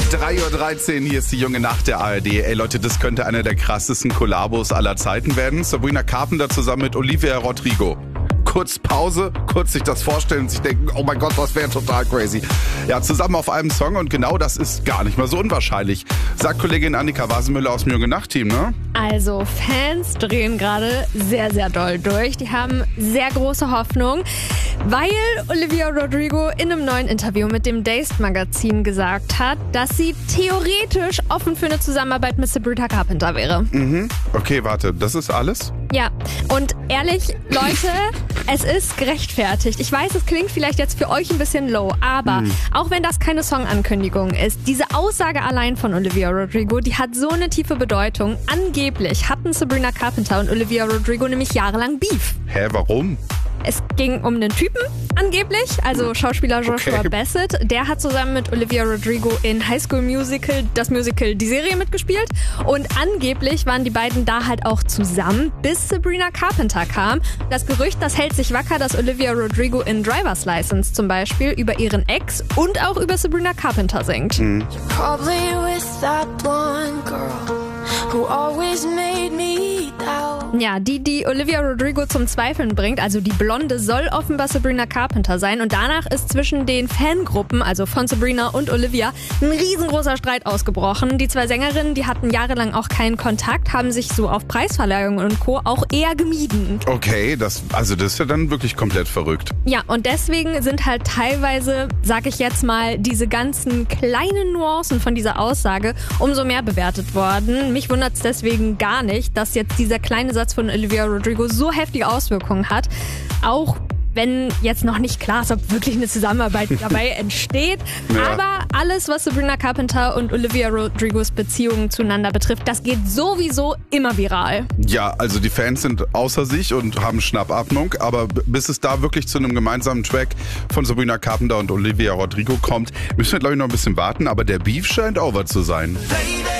3:13 Uhr, hier ist die junge Nacht der ARD. Ey Leute, das könnte einer der krassesten Kollabos aller Zeiten werden. Sabrina Carpenter zusammen mit Olivia Rodrigo. Kurz Pause, kurz sich das vorstellen und sich denken, oh mein Gott, das wäre total crazy. Ja, zusammen auf einem Song und genau das ist gar nicht mal so unwahrscheinlich, sagt Kollegin Annika Wasenmüller aus dem Junge Nacht-Team, ne? Also Fans drehen gerade sehr, sehr doll durch. Die haben sehr große Hoffnung, weil Olivia Rodrigo in einem neuen Interview mit dem Dazed-Magazin gesagt hat, dass sie theoretisch offen für eine Zusammenarbeit mit Sabrina Carpenter wäre. Okay, warte, das ist alles? Ja, und ehrlich, Leute, es ist gerechtfertigt. Ich weiß, es klingt vielleicht jetzt für euch ein bisschen low, aber auch wenn das keine Songankündigung ist, diese Aussage allein von Olivia Rodrigo, die hat so eine tiefe Bedeutung. Angeblich hatten Sabrina Carpenter und Olivia Rodrigo nämlich jahrelang Beef. Hä, warum? Es ging um einen Typen, angeblich, also Schauspieler Joshua Bassett. Der hat zusammen mit Olivia Rodrigo in High School Musical, das Musical, die Serie mitgespielt. Und angeblich waren die beiden da halt auch zusammen, bis Sabrina Carpenter kam. Das Gerücht, das hält sich wacker, dass Olivia Rodrigo in Driver's License zum Beispiel über ihren Ex und auch über Sabrina Carpenter singt. Probably with that blonde girl who always made me doubt. Ja, die Olivia Rodrigo zum Zweifeln bringt, also die Blonde, soll offenbar Sabrina Carpenter sein. Und danach ist zwischen den Fangruppen, also von Sabrina und Olivia, ein riesengroßer Streit ausgebrochen. Die zwei Sängerinnen, die hatten jahrelang auch keinen Kontakt, haben sich so auf Preisverleihungen und Co. auch eher gemieden. Okay, das ist ja dann wirklich komplett verrückt. Ja, und deswegen sind halt teilweise, sag ich jetzt mal, diese ganzen kleinen Nuancen von dieser Aussage umso mehr bewertet worden. Mich wundert es deswegen gar nicht, dass jetzt dieser kleine Satz von Olivia Rodrigo so heftige Auswirkungen hat. Auch wenn jetzt noch nicht klar ist, ob wirklich eine Zusammenarbeit dabei entsteht. Ja. Aber alles, was Sabrina Carpenter und Olivia Rodrigos Beziehungen zueinander betrifft, das geht sowieso immer viral. Ja, also die Fans sind außer sich und haben Schnappatmung, aber bis es da wirklich zu einem gemeinsamen Track von Sabrina Carpenter und Olivia Rodrigo kommt, müssen wir, glaube ich, noch ein bisschen warten, aber der Beef scheint over zu sein.